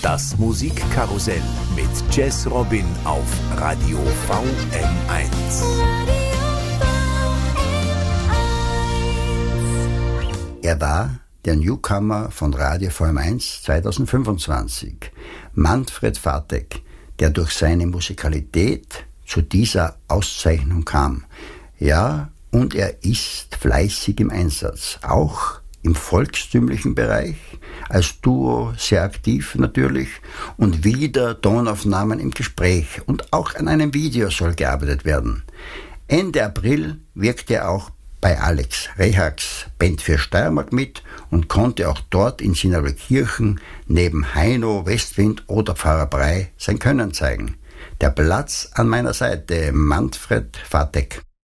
Das Musikkarussell mit Jazz Robin auf Radio VM1. Er war der Newcomer von Radio VM1 2025, Manfred Vatek, der durch seine Musikalität zu dieser Auszeichnung kam. Ja, und er ist fleißig im Einsatz, auch im volkstümlichen Bereich, als Duo sehr aktiv natürlich und wieder Tonaufnahmen im Gespräch und auch an einem Video soll gearbeitet werden. Ende April wirkte er auch bei Alex Rehaks Band für Steiermark mit und konnte auch dort in Sinarökirchen neben Heino, Westwind oder Pfarrer Brey sein Können zeigen. Der Platz an meiner Seite, Manfred Vatek.